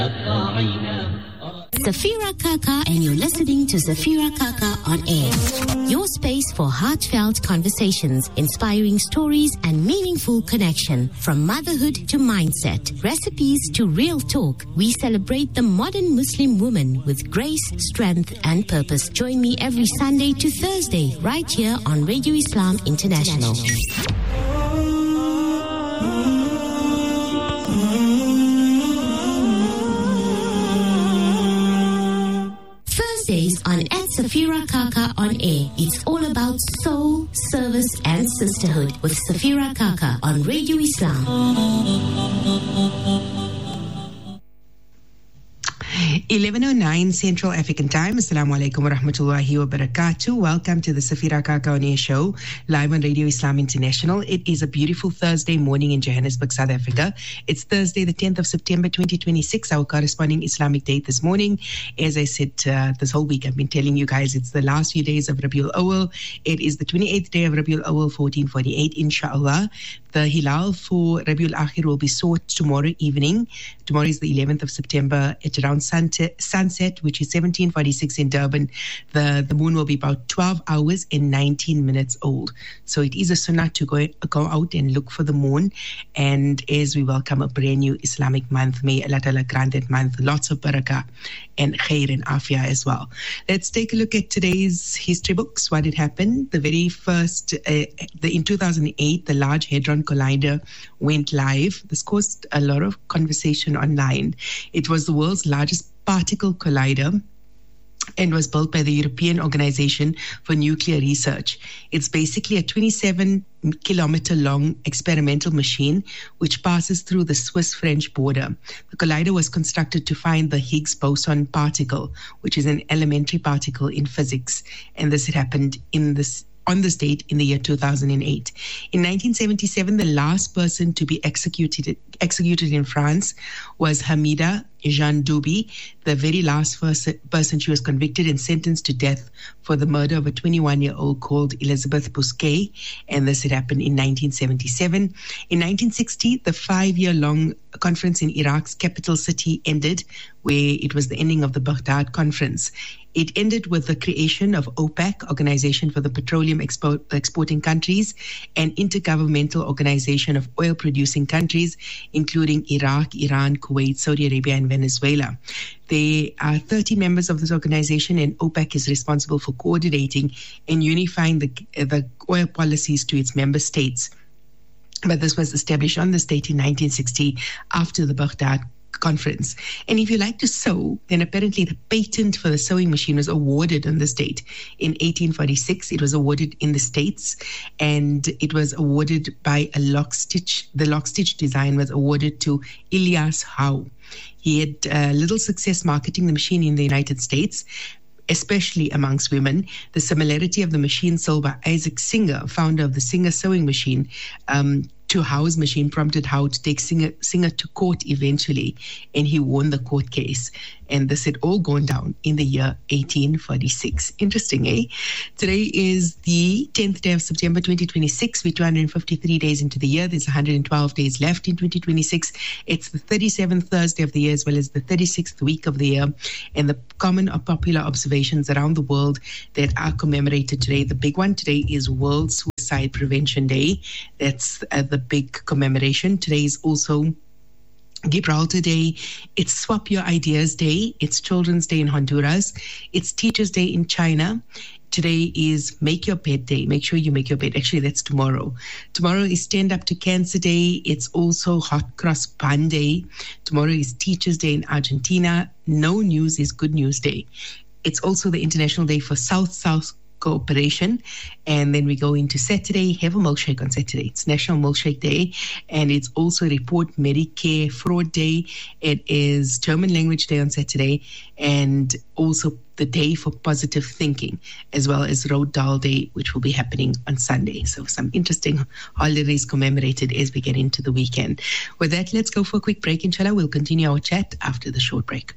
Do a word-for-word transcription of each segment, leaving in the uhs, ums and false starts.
Safira Kaka, and you're listening to Safira Kaka on air. Your space for heartfelt conversations, inspiring stories, and meaningful connection. From motherhood to mindset, recipes to real talk, we celebrate the modern Muslim woman with grace, strength, and purpose. Join me every Sunday to Thursday, right here on Radio Islam International. On at Safira Kaka on air. It's all about soul, service, and sisterhood with Safira Kaka on Radio Islam. eleven oh nine Central African Time. Assalamu alaikum wa rahmatullahi wa barakatuh. Welcome to the Safira Kaka on Air show, live on Radio Islam International. It is a beautiful Thursday morning in Johannesburg, South Africa. It's Thursday, the tenth of September, twenty twenty-six, our corresponding Islamic date this morning. As I said uh, this whole week, I've been telling you guys, it's the last few days of Rabiul Awal. It is the twenty-eighth day of Rabiul Awal, fourteen forty-eight, inshallah. The Hilal for Rabiul Akhir will be sought tomorrow evening. Tomorrow is the eleventh of September at around sunset, sunset which is seventeen forty-six in Durban. The, the moon will be about twelve hours and nineteen minutes old. So it is a sunnah to go, go out and look for the moon. And as we welcome a brand new Islamic month, may Allah Ta'ala grant that month lots of barakah and khair and afiyah as well. Let's take a look at today's history books, what had happened. The very first, uh, the, in two thousand eight, the Large Hadron Collider went live. This caused a lot of conversation online. It was the world's largest particle collider and was built by the European Organization for Nuclear Research. It's basically a twenty-seven kilometer long experimental machine which passes through the Swiss-French border. The collider was constructed to find the Higgs boson particle, which is an elementary particle in physics. And this had happened in this on this date in the year two thousand eight. In nineteen seventy-seven, the last person to be executed executed in France was Hamida Jean Duby, the very last person. She was convicted and sentenced to death for the murder of a twenty-one-year-old called Elizabeth Bousquet, and this had happened in nineteen seventy-seven. In nineteen sixty, the five-year-long conference in Iraq's capital city ended, where it was the ending of the Baghdad Conference. It ended with the creation of OPEC, Organization for the Petroleum Expo- Exporting Countries, an intergovernmental organization of oil-producing countries, including Iraq, Iran, Kuwait, Saudi Arabia, and Venezuela. There are thirty members of this organization, and OPEC is responsible for coordinating and unifying the, the oil policies to its member states. But this was established on this date in nineteen sixty after the Baghdad Conference. And if you like to sew, then apparently the patent for the sewing machine was awarded on this date. In eighteen forty-six, it was awarded in the States, and it was awarded by a lock stitch. The lock stitch design was awarded to Elias Howe. He had uh, little success marketing the machine in the United States, especially amongst women. The similarity of the machine sold by Isaac Singer, founder of the Singer sewing machine, um, to Howe's machine prompted Howe to take Singer, Singer to court eventually, and he won the court case. And this had all gone down in the year eighteen forty-six. Interesting, eh? Today is the tenth day of September, twenty twenty-six. We're two hundred fifty-three days into the year. There's one hundred twelve days left in twenty twenty-six. It's the thirty-seventh Thursday of the year, as well as the thirty-sixth week of the year. And the common or popular observations around the world that are commemorated today. The big one today is World Suicide Prevention Day. That's uh, the big commemoration. Today is also Gibraltar Day. It's Swap Your Ideas Day. It's Children's Day in Honduras. It's Teachers Day in China. Today is Make Your Bed Day. Make sure you make your bed. Actually, that's tomorrow. Tomorrow is Stand Up to Cancer Day. It's also Hot Cross Bun Day. Tomorrow is Teachers Day in Argentina. No News is Good News Day. It's also the International Day for South-South Cooperation. And then we go into Saturday, have a milkshake on Saturday. It's National Milkshake Day. And it's also Report Medicare Fraud Day. It is German Language Day on Saturday. And also the Day for Positive Thinking, as well as Road Doll Day, which will be happening on Sunday. So some interesting holidays commemorated as we get into the weekend. With that, let's go for a quick break. Inshallah, we'll continue our chat after the short break.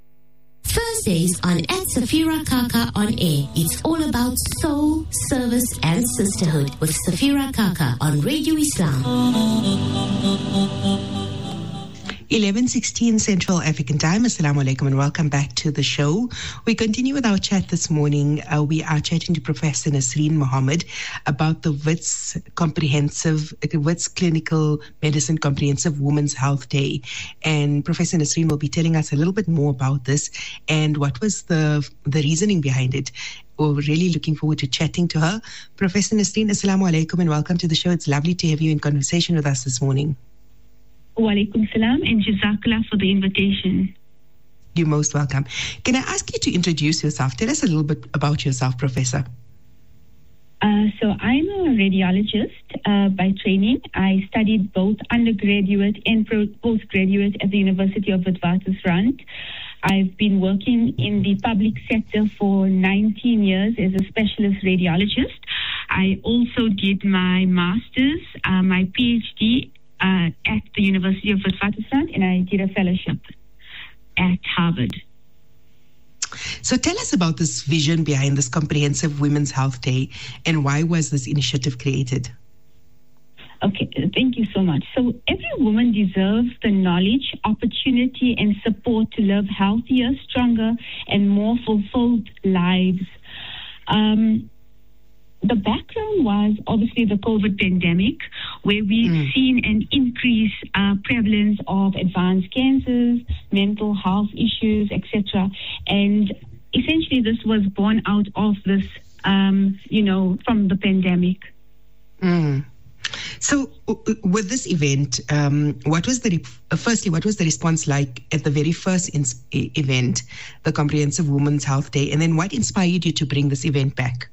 Thursdays on at Safira Kaka on air. It's all about soul, service, and sisterhood with Safira Kaka on Radio Islam. eleven sixteen Central African Time. Assalamu alaikum and welcome back to the show. We continue with our chat this morning. Uh, we are chatting to Professor Nasreen Mohammed about the WITS Comprehensive, WITS Clinical Medicine Comprehensive Women's Health Day. And Professor Nasreen will be telling us a little bit more about this and what was the, the reasoning behind it. We're really looking forward to chatting to her. Professor Nasreen, assalamu alaikum and welcome to the show. It's lovely to have you in conversation with us this morning. Wa alaikum salam and jazakallah for the invitation. You're most welcome. Can I ask you to introduce yourself? Tell us a little bit about yourself, Professor. Uh, so I'm a radiologist uh, by training. I studied both undergraduate and pro- postgraduate at the University of Witwatersrand. I've been working in the public sector for nineteen years as a specialist radiologist. I also did my master's, uh, my PhD uh, at the University of Witwatersrand, and I did a fellowship at Harvard. So tell us about this vision behind this Comprehensive Women's Health Day and why was this initiative created? Okay, thank you so much. So every woman deserves the knowledge, opportunity, and support to live healthier, stronger, and more fulfilled lives. Um, the background was obviously the COVID pandemic, where we've mm. seen an increase uh, prevalence of advanced cancers, mental health issues, et cetera. And essentially, this was born out of this, um, you know, from the pandemic. Mm. So, with this event, um, what was the re- uh, firstly, what was the response like at the very first ins- event, the Comprehensive Women's Health Day, and then what inspired you to bring this event back?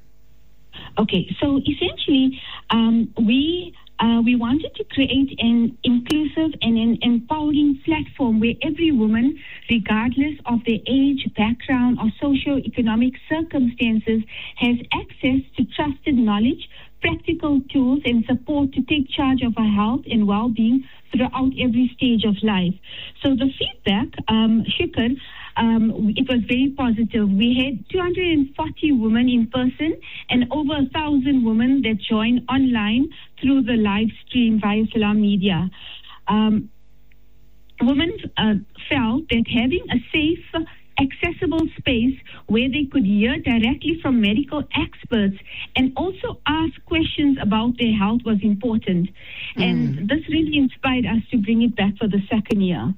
Okay, so essentially, um, we uh, we wanted to create an inclusive and an empowering platform where every woman, regardless of their age, background, or socio-economic circumstances, has access to trusted knowledge, practical tools, and support to take charge of our health and well-being throughout every stage of life. So the feedback, um, Shikar, um, it was very positive. We had two hundred forty women in person and over a thousand women that joined online through the live stream via Salam Media. Um, women uh, felt that having a safe, accessible space where they could hear directly from medical experts and also ask questions about their health was important. Mm. And this really inspired us to bring it back for the second year.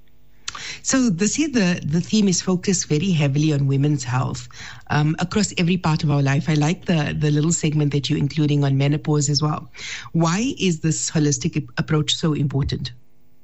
So this year, the, the theme is focused very heavily on women's health um, across every part of our life. I like the, the little segment that you're including on menopause as well. Why is this holistic approach so important?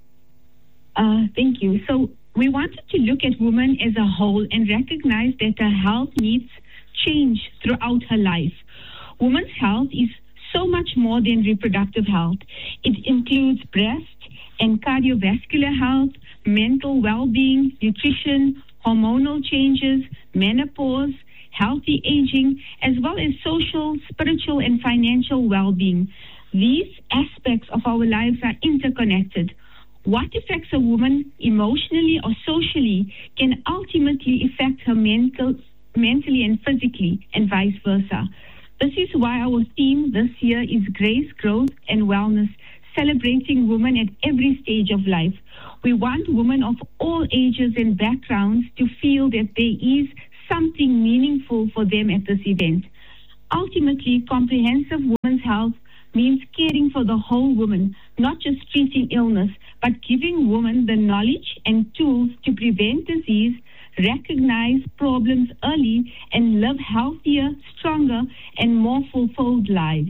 Uh, thank you. So we wanted to look at women as a whole and recognize that her health needs change throughout her life. Women's health is so much more than reproductive health. It includes breast and cardiovascular health, mental well-being, nutrition, hormonal changes, menopause, healthy aging, as well as social, spiritual, and financial well-being. These aspects of our lives are interconnected. What affects a woman emotionally or socially can ultimately affect her mental, mentally and physically, and vice versa. This is why our theme this year is Grace, Growth, and Wellness, celebrating women at every stage of life. We want women of all ages and backgrounds to feel that there is something meaningful for them at this event. Ultimately, comprehensive women's health means caring for the whole woman, not just treating illness, but giving women the knowledge and tools to prevent disease, recognize problems early, and live healthier, stronger, and more fulfilled lives.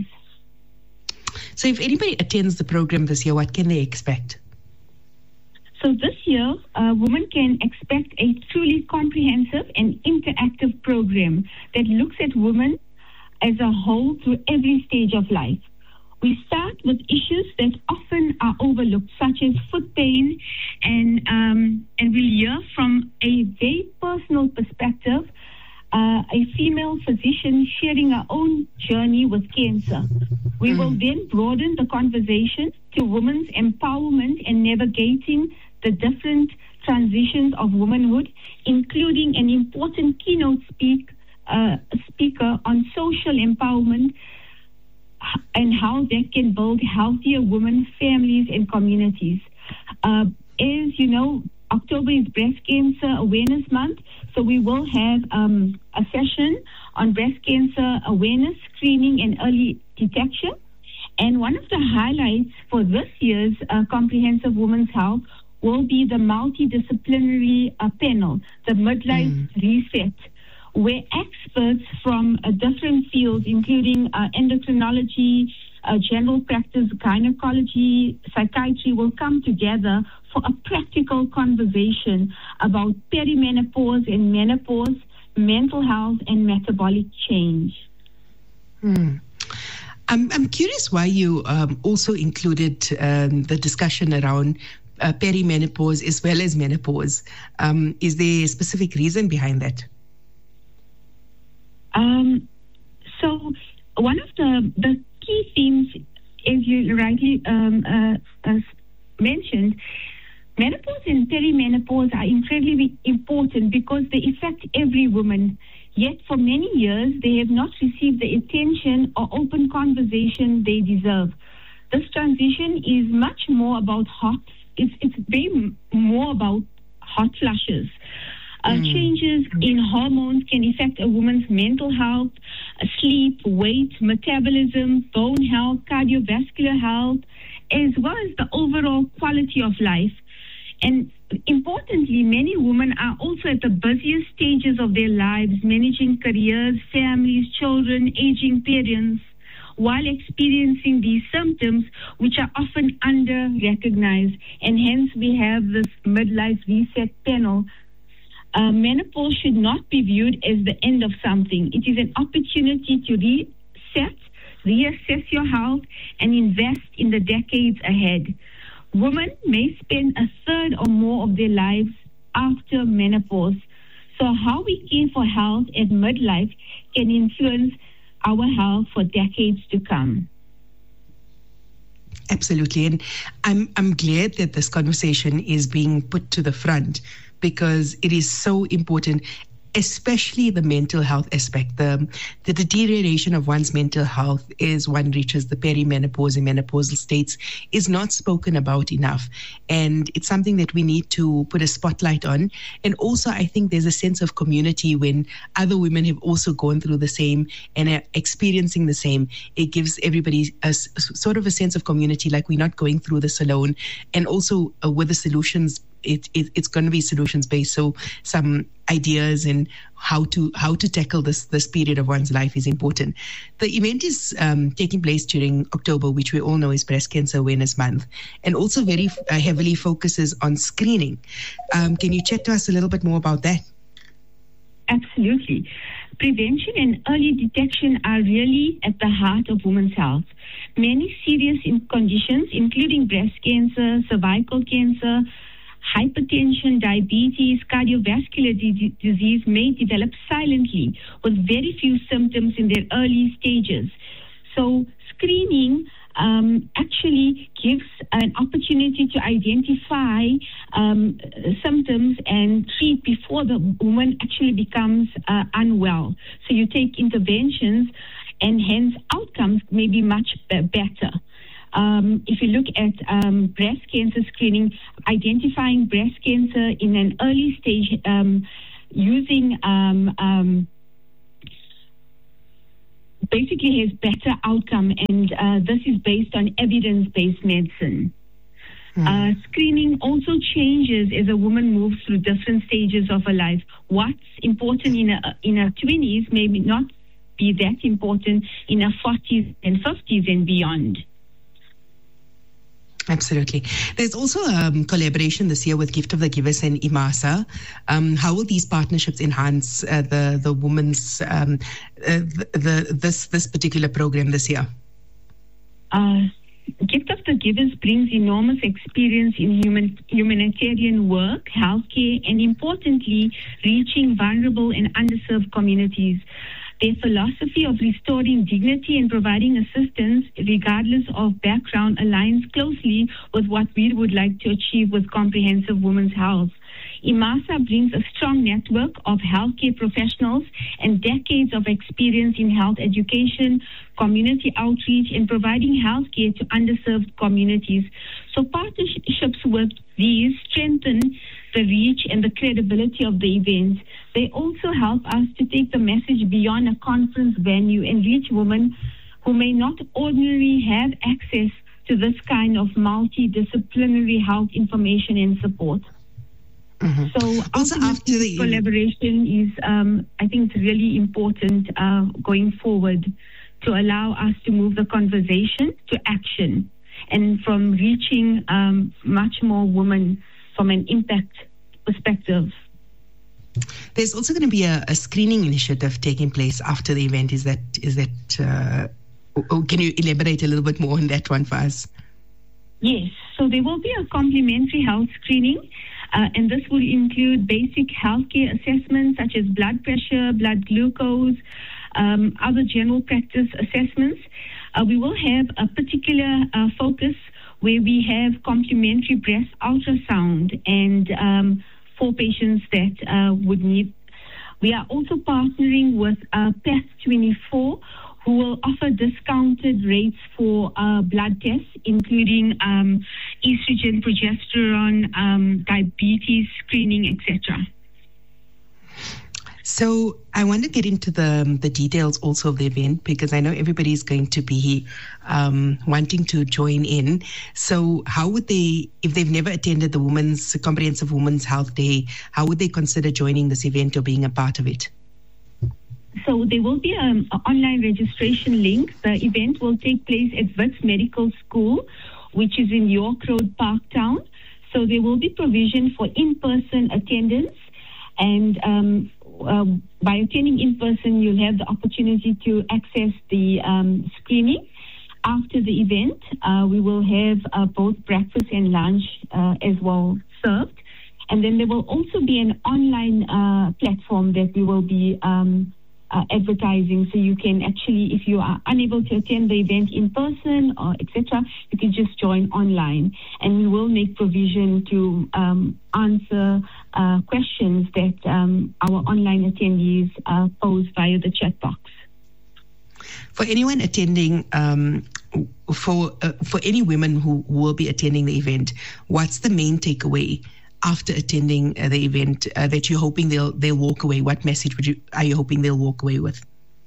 So if anybody attends the program this year, what can they expect? So this year, uh, women can expect a truly comprehensive and interactive program that looks at women as a whole through every stage of life. We start with issues that often are overlooked, such as foot pain, and um, and we'll hear from a very personal perspective, uh, a female physician sharing her own journey with cancer. We mm. will then broaden the conversation to women's empowerment and navigating the different transitions of womanhood, including an important keynote speak, uh, speaker on social empowerment and how that can build healthier women, families, and communities. Uh, is, you know, October is Breast Cancer Awareness Month, so we will have um, a session on breast cancer awareness, screening, and early detection. And one of the highlights for this year's uh, Comprehensive Women's Health will be the multidisciplinary uh, panel, the Midlife mm. Reset, where experts from uh, different fields, including uh, endocrinology, uh, general practice, gynecology, psychiatry, will come together for a practical conversation about perimenopause and menopause, mental health, and metabolic change. Mm. I'm, I'm curious why you um, also included um, the discussion around uh, perimenopause as well as menopause. Um, is there a specific reason behind that? Um, so one of the, the key themes, as you rightly um, uh, uh, mentioned, menopause and perimenopause are incredibly important because they affect every woman. Yet for many years, they have not received the attention or open conversation they deserve. This transition is much more about hot, it's, it's very more about hot flushes. Uh, mm. Changes in hormones can affect a woman's mental health, uh, sleep, weight, metabolism, bone health, cardiovascular health, as well as the overall quality of life. And importantly, many women are also at the busiest stages of their lives, managing careers, families, children, aging parents, while experiencing these symptoms, which are often under-recognized. And hence we have this Midlife Reset panel. Uh, menopause should not be viewed as the end of something. It is an opportunity to reset, reassess your health, and invest in the decades ahead. Women may spend a third or more of their lives after menopause. So how we care for health at midlife can influence our health for decades to come. Absolutely. And I'm I'm glad that this conversation is being put to the front because it is so important, especially the mental health aspect. The, the deterioration of one's mental health as one reaches the perimenopause and menopausal states is not spoken about enough. And it's something that we need to put a spotlight on. And also, I think there's a sense of community when other women have also gone through the same and are experiencing the same. It gives everybody a, a sort of a sense of community, like we're not going through this alone. And also uh, with the solutions, It, it, it's going to be solutions based. So some ideas and how to how to tackle this this period of one's life is important. The event is um, taking place during October, which we all know is Breast Cancer Awareness Month, and also very uh, heavily focuses on screening. Um, can you chat to us a little bit more about that? Absolutely. Prevention and early detection are really at the heart of women's health. Many serious conditions, including breast cancer, cervical cancer, hypertension, diabetes, cardiovascular d- disease may develop silently with very few symptoms in their early stages. So screening um, actually gives an opportunity to identify um, symptoms and treat before the woman actually becomes uh, unwell. So you take interventions and hence outcomes may be much b- better. Um, if you look at um, breast cancer screening, identifying breast cancer in an early stage um, using um, um, basically has better outcome, and uh, this is based on evidence-based medicine. Mm. Uh, screening also changes as a woman moves through different stages of her life. What's important in her, in her twenties may not be that important in her forties and fifties and beyond. Absolutely. There's also a um, collaboration this year with Gift of the Givers and IMASA. Um, how will these partnerships enhance uh, the the women's um, uh, the, the this this particular program this year? Uh, Gift of the Givers brings enormous experience in human humanitarian work, healthcare, and importantly, reaching vulnerable and underserved communities. Their philosophy of restoring dignity and providing assistance, regardless of background, aligns closely with what we would like to achieve with comprehensive women's health. IMASA brings a strong network of healthcare professionals and decades of experience in health education, community outreach, and providing healthcare to underserved communities. So partnerships with these strengthen the reach and the credibility of the event. They also help us to take the message beyond a conference venue and reach women who may not ordinarily have access to this kind of multidisciplinary health information and support. Mm-hmm. So also after the collaboration is, um, I think, it's really important uh, going forward to allow us to move the conversation to action and from reaching um, much more women from an impact perspective. There's also going to be a, a screening initiative taking place after the event. Is that is that? Uh, oh, can you elaborate a little bit more on that one for us? Yes. So there will be a complimentary health screening. Uh, and this will include basic healthcare assessments such as blood pressure, blood glucose, um, other general practice assessments. Uh, we will have a particular uh, focus where we have complementary breast ultrasound and um, for patients that uh, would need. We are also partnering with uh, P A T twenty-four, who will offer discounted rates for uh, blood tests, including um, estrogen, progesterone, um, diabetes screening, et cetera. So I want to get into the the details also of the event, because I know everybody is going to be um, wanting to join in. So how would they, if they've never attended the Women's Comprehensive Women's Health Day, how would they consider joining this event or being a part of it? So there will be um, an online registration link. The event will take place at Wits Medical School, which is in York Road, Parktown. So there will be provision for in-person attendance. And um, uh, by attending in person, you'll have the opportunity to access the um, screening. After the event, uh, we will have uh, both breakfast and lunch uh, as well served. And then there will also be an online uh, platform that we will be um, Uh, advertising, so you can actually, if you are unable to attend the event in person or et cetera, you can just join online, and we will make provision to um, answer uh, questions that um, our online attendees uh, pose via the chat box. For anyone attending, um, for uh, for any women who, who will be attending the event, what's the main takeaway after attending uh, the event uh, that you're hoping they'll they'll walk away? What message would you are you hoping they'll walk away with?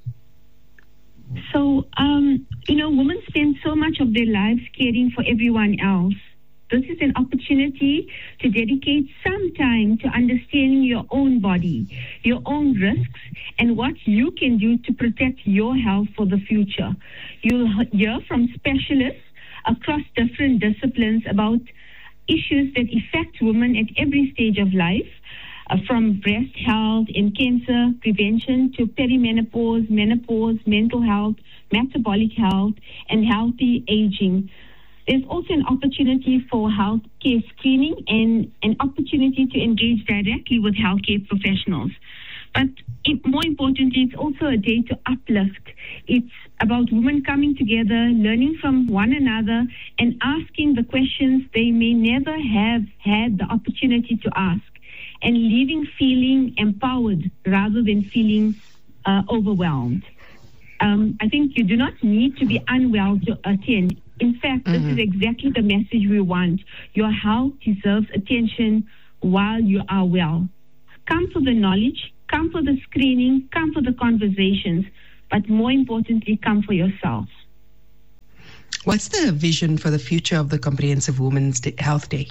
So, um, you know, women spend so much of their lives caring for everyone else. This is an opportunity to dedicate some time to understanding your own body, your own risks, and what you can do to protect your health for the future. You'll hear from specialists across different disciplines about issues that affect women at every stage of life, uh, from breast health and cancer prevention to perimenopause, menopause, mental health, metabolic health, and healthy aging. There's also an opportunity for healthcare screening and an opportunity to engage directly with healthcare professionals. But it, more importantly, it's also a day to uplift. It's about women coming together, learning from one another, and asking the questions they may never have had the opportunity to ask, and leaving feeling empowered rather than feeling uh, overwhelmed. Um, I think you do not need to be unwell to attend. In fact, mm-hmm. this is exactly the message we want. Your health deserves attention while you are well. Come for the knowledge, come for the screening, come for the conversations, but more importantly, come for yourself. What's the vision for the future of the Comprehensive Women's Health Day?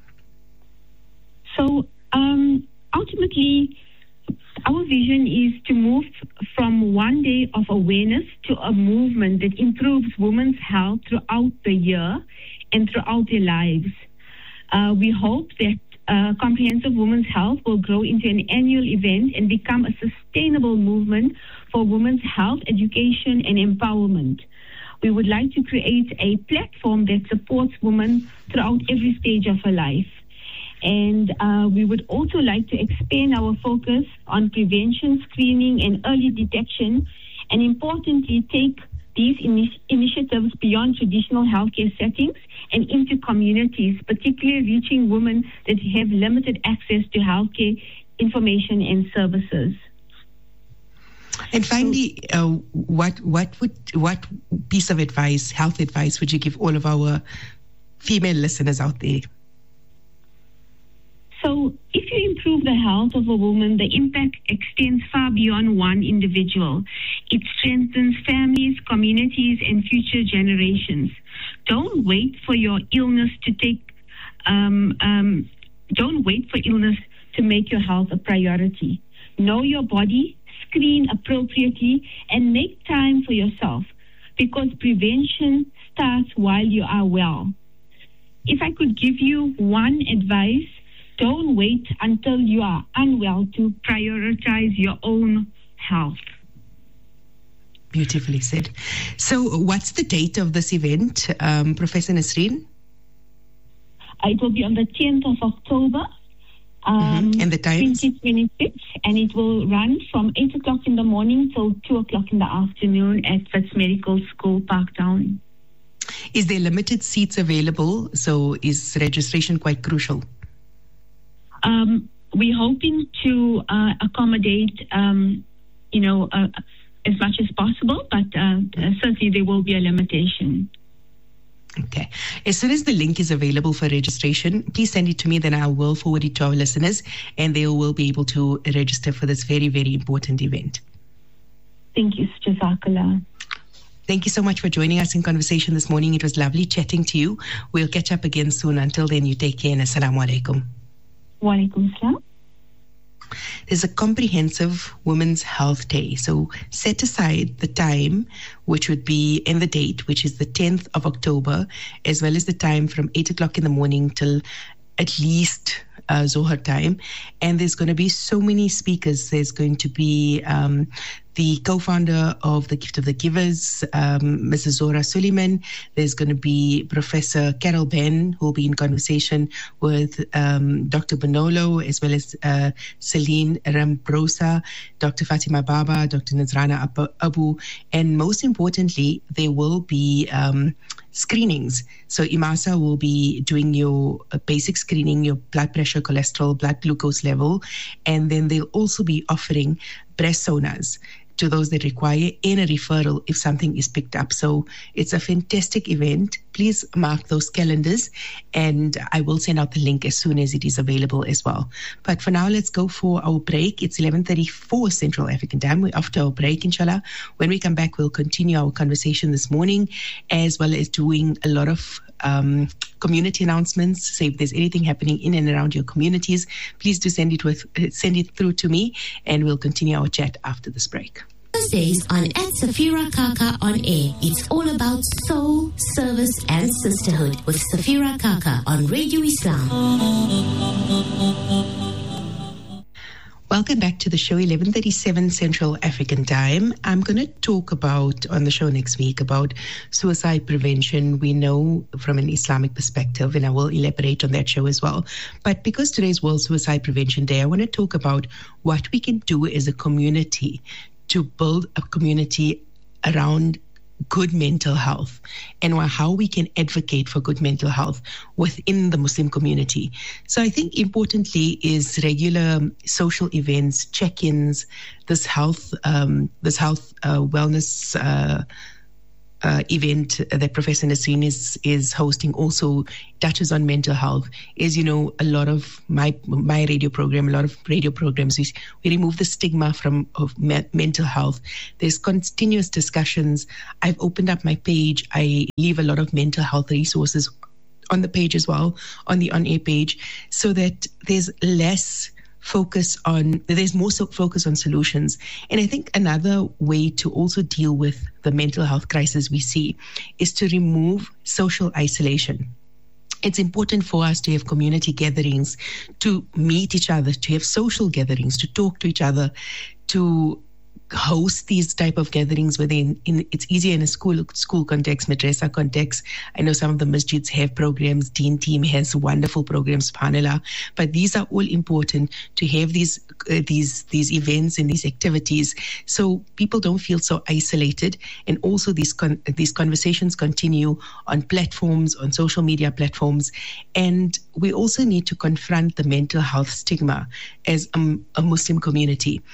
So um, ultimately, our vision is to move from one day of awareness to a movement that improves women's health throughout the year and throughout their lives. Uh, we hope that uh, Comprehensive Women's Health will grow into an annual event and become a sustainable movement for women's health, education, and empowerment. We would like to create a platform that supports women throughout every stage of her life. And uh, we would also like to expand our focus on prevention, screening, and early detection, and importantly, take these initi- initiatives beyond traditional healthcare settings and into communities, particularly reaching women that have limited access to healthcare information and services. And finally, uh, what what would what piece of advice, health advice, would you give all of our female listeners out there? So if you improve the health of a woman, the impact extends far beyond one individual. It strengthens families, communities, and future generations. Don't wait for your illness to take, um, um, don't wait for illness to make your health a priority. Know your body, screen appropriately, and make time for yourself, because prevention starts while you are well. If I could give you one advice, don't wait until you are unwell to prioritize your own health. Beautifully said. So what's the date of this event, um, Professor Nasreen? It will be on the tenth of October. Um, mm-hmm. And the time? twenty twenty-six, and it will run from eight o'clock in the morning till two o'clock in the afternoon at Wits Medical School, Parktown. Is there limited seats available? So is registration quite crucial? Um, we're hoping to uh, accommodate, um, you know, uh, as much as possible, but uh, certainly there will be a limitation. Okay. As soon as the link is available for registration, please send it to me, then I will forward it to our listeners, and they will be able to register for this very, very important event. Thank you, Jazakallah. Thank you so much for joining us in conversation this morning. It was lovely chatting to you. We'll catch up again soon. Until then, you take care and assalamu alaikum. Wa alaikum assalam. There's a comprehensive Women's Health Day. So set aside the time, which would be, and the date, which is the tenth of October, as well as the time from eight o'clock in the morning till at least uh, Zohar time. And there's going to be so many speakers. There's going to be um, the co-founder of the Gift of the Givers, um, Missus Zora Suleiman. There's going to be Professor Carol Ben, who will be in conversation with um, Doctor Bonolo, as well as uh, Celine Rambrosa, Doctor Fatima Baba, Doctor Nazrana Abu, and most importantly, there will be um, screenings. So IMASA will be doing your uh, basic screening, your blood pressure, cholesterol, blood glucose level, and then they'll also be offering breast sonars to those that require, and a referral if something is picked up. So it's a fantastic event. Please mark those calendars, and I will send out the link as soon as it is available as well. But for now, let's go for our break. It's eleven thirty-four Central African Time. We're after our break, inshallah. When we come back, we'll continue our conversation this morning, as well as doing a lot of um, community announcements. So if there's anything happening in and around your communities, please do send it with send it through to me, and we'll continue our chat after this break. Thursdays on at Safira Kaka on air. It's all about soul, service, and sisterhood with Safira Kaka on Radio Islam. Welcome back to the show, eleven thirty-seven Central African Time. I'm going to talk about, on the show next week, about suicide prevention. We know from an Islamic perspective, and I will elaborate on that show as well. But because today's World Suicide Prevention Day, I want to talk about what we can do as a community to build a community around good mental health, and how we can advocate for good mental health within the Muslim community. So I think importantly is regular social events, check-ins, this health, um, this health uh, wellness uh, uh, event that Professor Nasreen is is hosting also touches on mental health. As you know, a lot of my my radio program, a lot of radio programs, we, we remove the stigma from of me- mental health. There's continuous discussions. I've opened up my page. I leave a lot of mental health resources on the page as well, on the on-air page, so that there's less focus on, there's more so focus on solutions. And I think another way to also deal with the mental health crisis we see is to remove social isolation. It's important for us to have community gatherings, to meet each other, to have social gatherings, to talk to each other, to host these type of gatherings where they in, in, it's easier in a school school context, madrasa context. I know some of the masjids have programs, Deen Team has wonderful programs, subhanallah, but these are all important to have these uh, these these events and these activities so people don't feel so isolated, and also these con- these conversations continue on platforms, on social media platforms. And we also need to confront the mental health stigma as a, a Muslim community.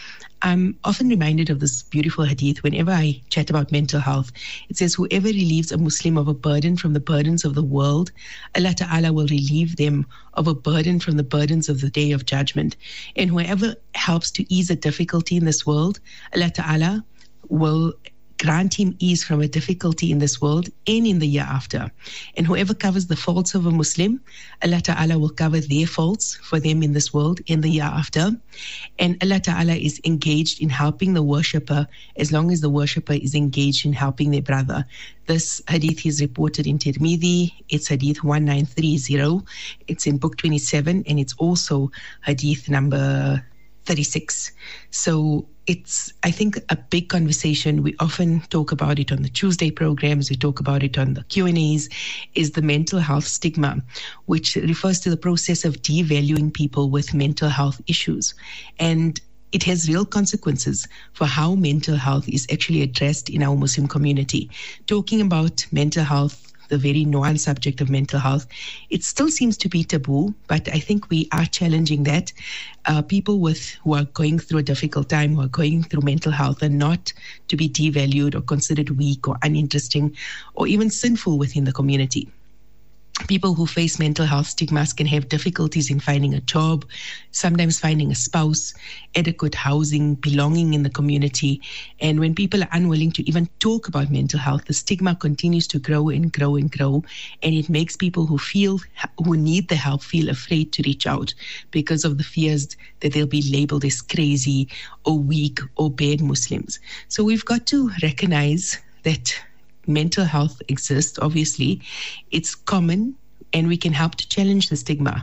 I'm often reminded of this beautiful hadith whenever I chat about mental health. It says, whoever relieves a Muslim of a burden from the burdens of the world, Allah Ta'ala will relieve them of a burden from the burdens of the day of judgment. And whoever helps to ease a difficulty in this world, Allah Ta'ala will grant him ease from a difficulty in this world and in the year after. And whoever covers the faults of a Muslim, Allah Ta'ala will cover their faults for them in this world and the year after. And Allah Ta'ala is engaged in helping the worshipper as long as the worshipper is engaged in helping their brother. This hadith is reported in Tirmidhi. It's hadith one nine three zero. It's in book twenty-seven, and it's also hadith number thirty-six. So it's, I think, a big conversation. We often talk about it on the Tuesday programs. We talk about it on the Q and A's, is the mental health stigma, which refers to the process of devaluing people with mental health issues. And it has real consequences for how mental health is actually addressed in our Muslim community. Talking about mental health, the very nuanced subject of mental health, it still seems to be taboo, but I think we are challenging that. Uh, people with who are going through a difficult time, who are going through mental health, are not to be devalued or considered weak or uninteresting or even sinful within the community. People who face mental health stigmas can have difficulties in finding a job, sometimes finding a spouse, adequate housing, belonging in the community. And when people are unwilling to even talk about mental health, the stigma continues to grow and grow and grow. And it makes people who feel, who need the help feel afraid to reach out because of the fears that they'll be labeled as crazy or weak or bad Muslims. So we've got to recognize that mental health exists, obviously. It's common, and we can help to challenge the stigma.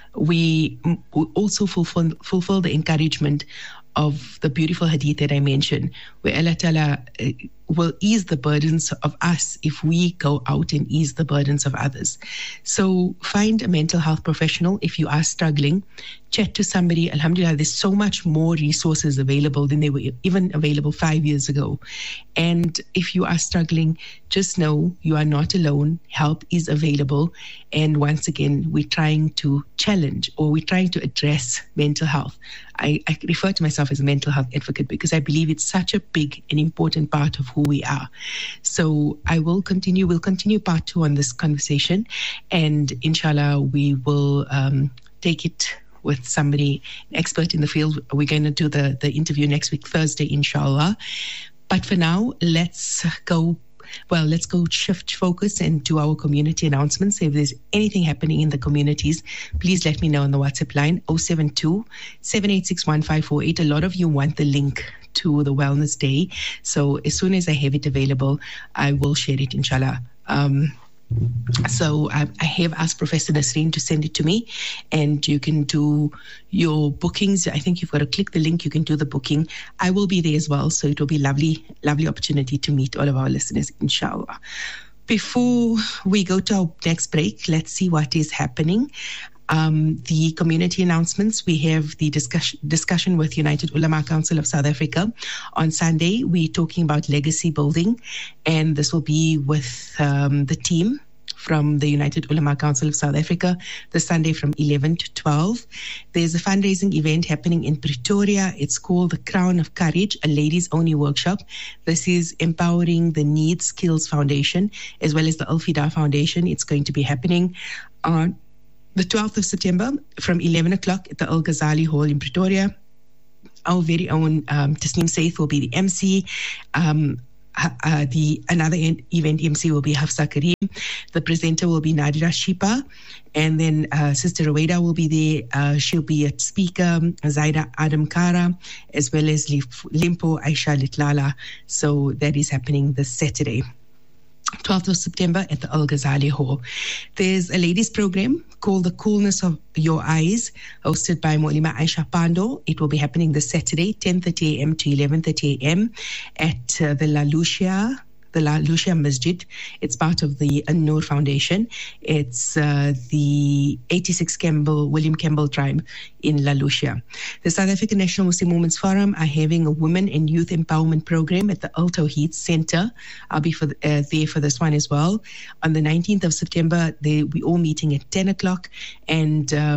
We also fulfill, fulfill the encouragement of the beautiful hadith that I mentioned, where Allah Ta'ala will ease the burdens of us if we go out and ease the burdens of others. So find a mental health professional if you are struggling. Chat to somebody. Alhamdulillah, there's so much more resources available than they were even available five years ago. And if you are struggling, just know you are not alone. Help is available. And once again, we're trying to challenge, or we're trying to address mental health. I, I refer to myself as a mental health advocate because I believe it's such a big and important part of who we are. So I will continue, we'll continue part two on this conversation, and inshallah, we will um, take it with somebody, an expert in the field. We're going to do the, the interview next week, Thursday, inshallah. But for now, let's go Well, let's go shift focus and do our community announcements. If there's anything happening in the communities, please let me know on the WhatsApp line, zero seven two, seven eight six, one five four eight. A lot of you want the link to the Wellness Day. So as soon as I have it available, I will share it, inshallah. Um, So I, I have asked Professor Nasreen to send it to me, and you can do your bookings. I think you've got to click the link. You can do the booking. I will be there as well. So it will be lovely, lovely opportunity to meet all of our listeners, inshallah. Before we go to our next break, let's see what is happening. Um, the community announcements, we have the discussion, discussion with United Ulama Council of South Africa. On Sunday, we're talking about legacy building, and this will be with um, the team from the United Ulama Council of South Africa, the Sunday from eleven to twelve. There's a fundraising event happening in Pretoria. It's called the Crown of Courage, a ladies-only workshop. This is empowering the Need Skills Foundation, as well as the Al-Fida Foundation. It's going to be happening on the twelfth of September from eleven o'clock at the Al Ghazali Hall in Pretoria. Our very own um, Tasneem Saith will be the M C. Um, uh, the another event M C will be Hafsa Kareem. The presenter will be Nadira Shipa. And then uh, Sister Ruwaida will be there. Uh, she'll be a speaker, Zaida Adam Kara, as well as Limpo Aisha Litlala. So that is happening this Saturday, twelfth of September at the Al Ghazali Hall. There's a ladies program called The Coolness of Your Eyes, hosted by Moulima Aisha Pando. It will be happening this Saturday, ten thirty a.m. to eleven thirty a.m. at uh, the La Lucia, the La Lucia Masjid. It's part of the An-Noor Foundation. It's uh, the eighty-six Campbell, William Campbell Drive in La Lucia. The South African National Muslim Women's Forum are having a women and youth empowerment program at the Al Tawheed Center. I'll be for, uh, there for this one as well. On the nineteenth of September, they, we all meeting at ten o'clock, and um,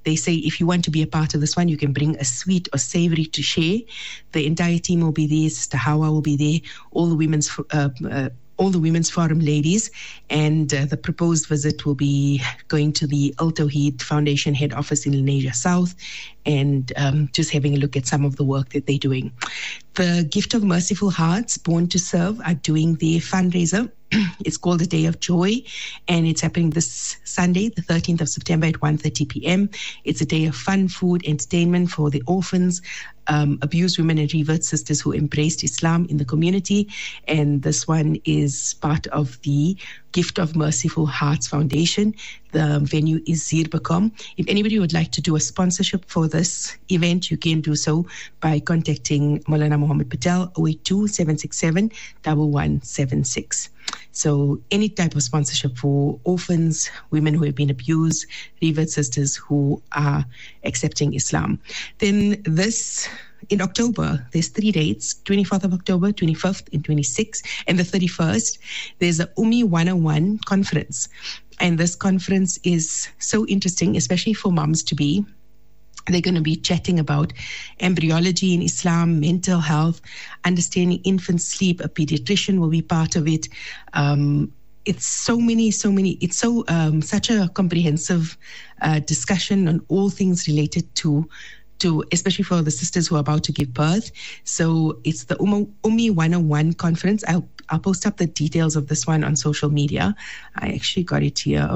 they say if you want to be a part of this one, you can bring a sweet or savory to share. The entire team will be there. Sister Hawa will be there. All the women's uh, uh, all the Women's Forum ladies, and uh, the proposed visit will be going to the Al Tawheed Foundation head office in Lenasia South, and um, just having a look at some of the work that they're doing. The Gift of Merciful Hearts, Born to Serve, are doing their fundraiser. It's called A Day of Joy, and it's happening this Sunday, the thirteenth of September at one thirty p.m. It's a day of fun, food, entertainment for the orphans, um, abused women and revert sisters who embraced Islam in the community. And this one is part of the Gift of Merciful Hearts Foundation. The venue is Zierbekom. If anybody would like to do a sponsorship for this event, you can do so by contacting Maulana Muhammad Patel, zero eight two, seven six seven, one one seven six. So any type of sponsorship for orphans, women who have been abused, revert sisters who are accepting Islam. Then this, in October, there's three dates, twenty-fourth of October, twenty-fifth and twenty-sixth, and the thirty-first, there's a Umi one oh one conference. And this conference is so interesting, especially for moms to be. They're going to be chatting about embryology in Islam, mental health, understanding infant sleep. A pediatrician will be part of it. Um, it's so many, so many. It's so um, such a comprehensive uh, discussion on all things related to, to especially for the sisters who are about to give birth. So it's the Umi one oh one conference. I'll I'll post up the details of this one on social media. I actually got it here.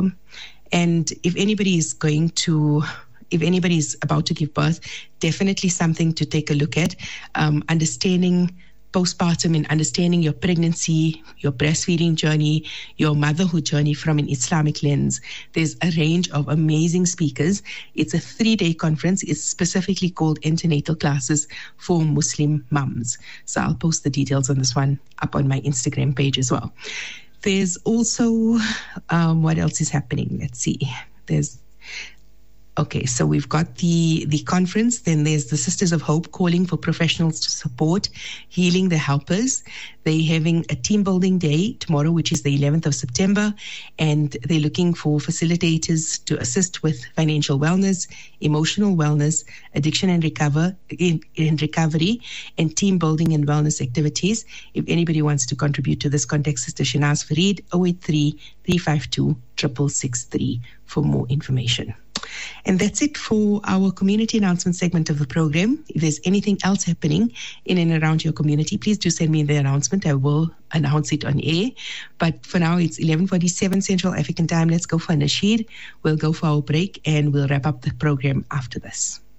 And if anybody is going to If anybody is about to give birth, definitely something to take a look at. Um, understanding postpartum and understanding your pregnancy, your breastfeeding journey, your motherhood journey from an Islamic lens. There's a range of amazing speakers. It's a three-day conference. It's specifically called Antenatal Classes for Muslim Mums. So I'll post the details on this one up on my Instagram page as well. There's also, um, what else is happening? Let's see. There's Okay, so we've got the, the conference. Then there's the Sisters of Hope calling for professionals to support healing the helpers. They're having a team building day tomorrow, which is the eleventh of September, and they're looking for facilitators to assist with financial wellness, emotional wellness, addiction and recover in, in recovery, and team building and wellness activities. If anybody wants to contribute to this, contact Sister Shanaz Farid, zero eight three, three five two, six six six three for more information. And that's it for our community announcement segment of the program. If there's anything else happening in and around your community, please do send me the announcement. I will announce it on air. But for now, it's eleven forty-seven Central African Time. Let's go for Nasheed. We'll go for our break and we'll wrap up the program after this.